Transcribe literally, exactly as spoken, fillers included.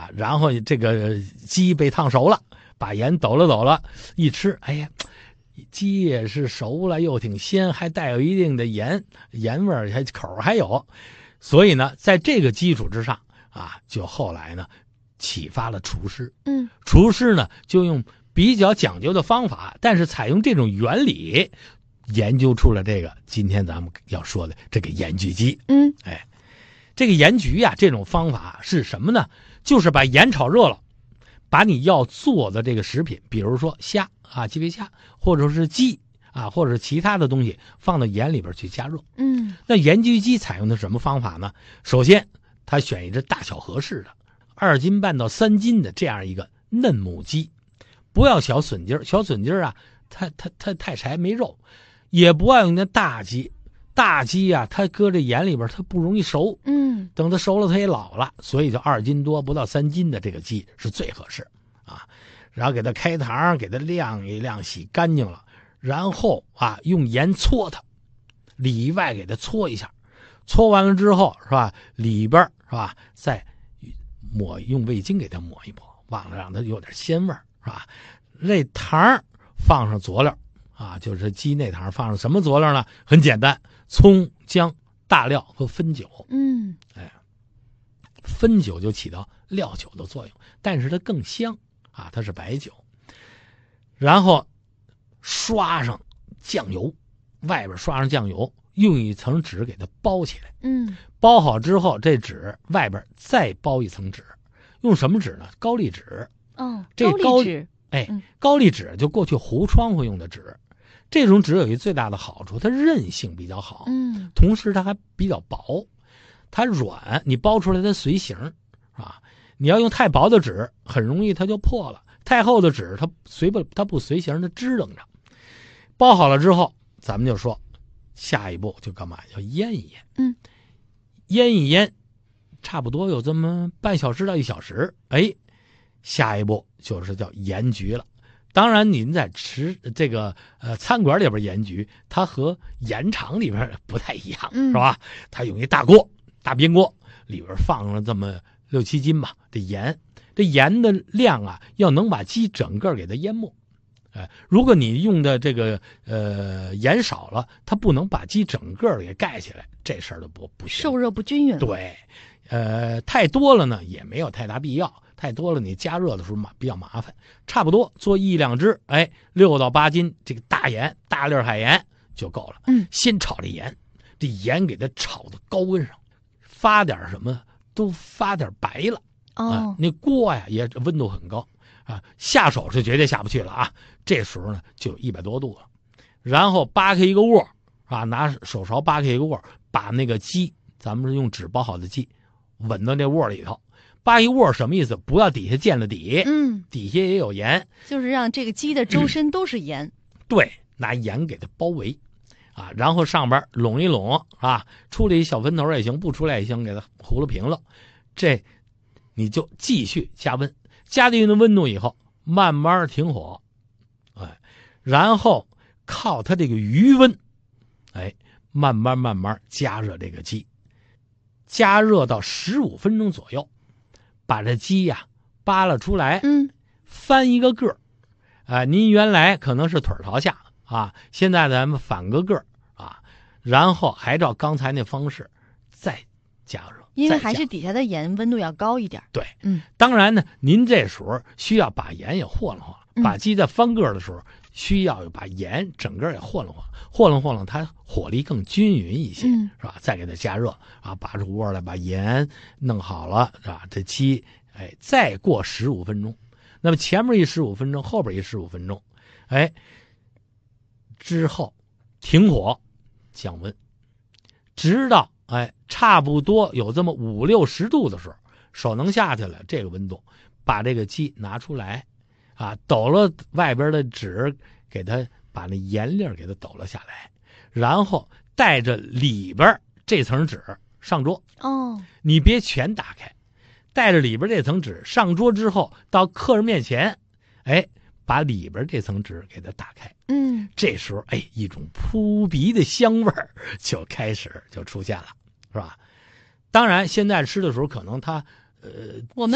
啊，然后这个鸡被烫熟了，把盐抖了抖了，一吃，哎呀，鸡也是熟了，又挺鲜，还带有一定的盐盐味儿，还口还有。所以呢，在这个基础之上啊，就后来呢启发了厨师。 嗯， 厨师呢就用比较讲究的方法，但是采用这种原理，研究出了这个今天咱们要说的这个盐焗鸡。 嗯， 哎，这个盐焗呀，这种方法是什么呢？就是把盐炒热了，把你要做的这个食品，比如说虾啊，鸡尾虾，或者是鸡啊，或者是其他的东西，放到盐里边去加热。 嗯， 那盐焗鸡采用的什么方法呢？首先，他选一只大小合适的，二斤半到三斤的这样一个嫩母鸡，不要小笋筋儿，小笋筋儿啊，它它它太柴没肉，也不要用那大鸡，大鸡啊，它搁这盐里边它不容易熟。 嗯， 等它熟了，它也老了，所以就二斤多不到三斤的这个鸡是最合适啊。然后给它开膛，给它晾一晾，洗干净了，然后啊用盐搓它，里外给它搓一下，搓完了之后是吧，里边是吧，再抹用味精给它抹一抹，忘了让它有点鲜味是吧？这膛放上佐料啊，就是鸡内膛放上什么佐料呢？很简单，葱、姜、大料和汾酒。 嗯， 哎，汾酒就起到料酒的作用，但是它更香啊，它是白酒。然后刷上酱油，外边刷上酱油，用一层纸给它包起来。 嗯， 包好之后，这纸外边再包一层纸，用什么纸呢？高丽纸。 哦， 这高丽纸， 哎， 嗯高丽纸就过去糊窗户用的纸。这种纸有一最大的好处，它韧性比较好， 嗯， 同时它还比较薄，它软，你包出来它随形，是吧？你要用太薄的纸，很容易它就破了；太厚的纸，它随不它不随形，它支棱着。包好了之后，咱们就说，下一步就干嘛？要腌一腌。 嗯， 腌一腌，差不多有这么半小时到一小时。哎，下一步就是叫盐焗了。当然，您在吃这个呃餐馆里边盐焗，它和盐场里边不太一样， 嗯是吧？它用一大锅、大边锅，里边放了这么六七斤吧这盐，这盐的量啊，要能把鸡整个给它淹没。哎，如果你用的这个呃盐少了，它不能把鸡整个给盖起来，这事儿都不不行。 受热不均匀。 对，呃，太多了呢也没有太大必要。太多了，你加热的时候嘛比较麻烦。差不多做一两只，哎，六到八斤这个大盐，大粒海盐就够了。 嗯， 先炒这盐，这盐给它炒到高温上，发点什么都发点白了。 哦， 啊，那锅呀也温度很高啊，下手是绝对下不去了啊。这时候呢就一百多度了，然后扒开一个窝啊，拿手勺扒开一个窝，把那个鸡，咱们是用纸包好的鸡，稳到这窝里头。扒一窝什么意思？不要底下见了底， 嗯， 底下也有盐， 就是让这个鸡的周身都是盐。 对，拿盐给它包围，啊，然后上边拢一拢啊，出来一小分头也行，不出来也行，给它糊了平了。这你就继续加温，加进去的温度以后，慢慢停火，哎，然后靠它这个余温，哎，慢慢慢慢加热这个鸡，加热到十五分钟左右。把这鸡呀扒拉出来， 嗯， 翻一个个儿，啊、呃，您原来可能是腿朝下啊，现在咱们反个个儿啊，然后还照刚才那方式再加热， 因为还是底下的盐温度要高一点。 对， 嗯， 当然呢，您这时候需要把盐也和了和了， 嗯、 把鸡在翻个儿的时候，需要把盐整个也和了和了，和了和了，它火力更均匀一些， 嗯、 是吧？再给它加热啊，拔出窝来，把盐弄好了，是吧？这鸡，哎，再过十五分钟，那么前面一十五分钟，后边一十五分钟，哎，之后停火，降温，直到哎差不多有这么五六十度的时候，手能下去了，这个温度，把这个鸡拿出来，啊，抖了外边的纸，给它把那盐粒给它抖了下来，然后带着里边这层纸上桌。 哦， 你别全打开，带着里边这层纸上桌之后，到客人面前，哎，把里边这层纸给它打开。 嗯， 这时候，哎，一种扑鼻的香味儿就开始就出现了，是吧？当然，现在吃的时候可能它，呃， 我们。